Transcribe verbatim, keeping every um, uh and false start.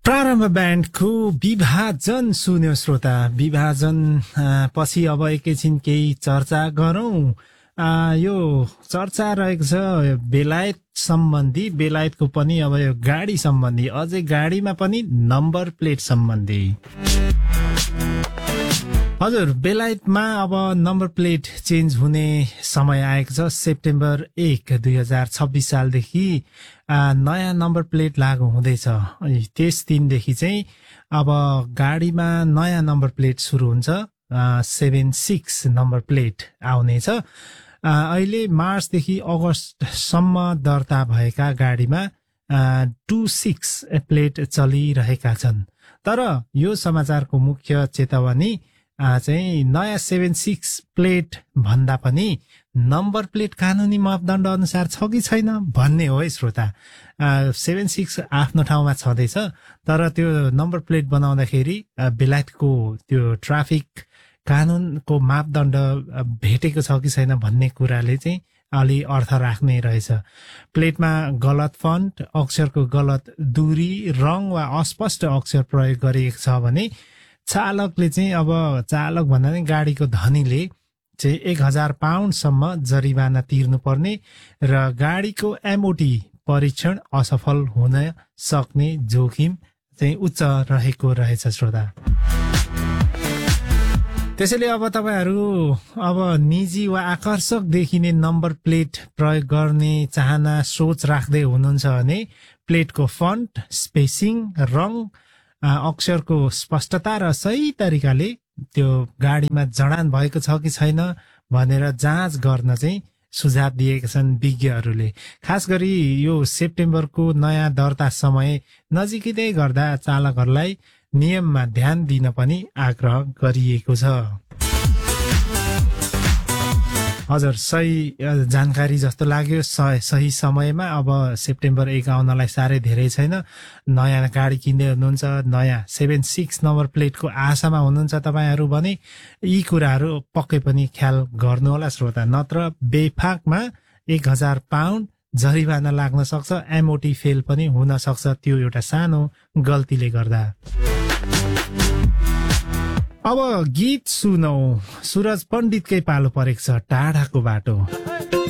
प्रारम्भ ब्यान्डको विभाजन सुन्यो श्रोता। विभाजन पछि अब एकैछिन केही चर्चा गरौँ। यो चर्चा रहेको छ बेलायत सम्बन्धी, बेलायतको पनि अब यो गाडी सम्बन्धी, अझै गाडीमा पनि नम्बर प्लेट सम्बन्धी। हजुर, बेलायतमा अब नम्बर प्लेट चेन्ज हुने समय आएको छ। सेप्टेम्बर एक दुई हजार छब्बिस सालदेखि नयाँ नम्बर प्लेट लागू हुँदैछ। त्यस दिनदेखि चाहिँ अब गाडीमा नयाँ नम्बर प्लेट सुरु हुन्छ। सेभेन सिक्स नम्बर प्लेट आउनेछ। अहिले मार्चदेखि अगस्तसम्म दर्ता भएका गाडीमा टू सिक्स प्लेट चलिरहेका छन्। तर यो समाचारको मुख्य चेतावनी चाहिँ नयाँ सेभेन सिक्स प्लेट भन्दा पनि नम्बर प्लेट कानुनी मापदण्ड अनुसार छ कि छैन भन्ने हो है श्रोता। सेभेन सिक्स आफ्नो ठाउँमा छँदैछ, तर त्यो नम्बर प्लेट बनाउँदाखेरि बेलायतको त्यो ट्राफिक कानुनको मापदण्ड भेटेको छ कि छैन भन्ने कुराले चाहिँ अलि अर्थ राख्ने रहेछ। प्लेटमा गलत फन्ट, अक्षरको गलत दूरी, रङ वा अस्पष्ट अक्षर प्रयोग गरिएको छ भने चालकले चाहिँ अब चालक भन्दा पनि गाडीको धनीले चाहिँ एक हजार पाउन्डसम्म जरिवाना तिर्नुपर्ने र गाडीको एमओटी परीक्षण असफल हुन सक्ने जोखिम चाहिँ उच्च रहेको रहेछ श्रोता। त्यसैले अब तपाईहरू अब निजी वा आकर्षक देखिने नम्बर प्लेट प्रयोग गर्ने चाहना सोच राख्दै हुनुहुन्छ भने प्लेटको फन्ट, स्पेसिङ, रङ, अक्षरको स्पष्टता र सही तरिकाले त्यो गाडीमा जडान भएको छ कि छैन भनेर जाँच गर्न चाहिँ सुझाव दिएका छन् विज्ञहरूले। खास गरी यो सेप्टेम्बरको नयाँ दर्ता समय नजिकै गर्दा चालकहरूलाई नियममा ध्यान दिन पनि आग्रह गरिएको छ। हजुर, सही जानकारी जस्तो लाग्यो। सही समयमा अब सेप्टेम्बर एक आउनलाई साह्रै धेरै छैन। नयाँ गाडी किन्दै हुनुहुन्छ, नयाँ सेभेन सिक्स नम्बर प्लेटको आशामा हुनुहुन्छ तपाईँहरू भने यी कुराहरू पक्कै पनि ख्याल गर्नुहोला श्रोता। नत्र बेफाकमा एक हजार पाउन्ड जरिवाना लाग्न सक्छ, एमओटी फेल पनि हुन सक्छ त्यो एउटा सानो गल्तीले गर्दा। अब गीत सुनौ। सुरज पण्डितकै पालो परेको छ, टाढाको बाटो।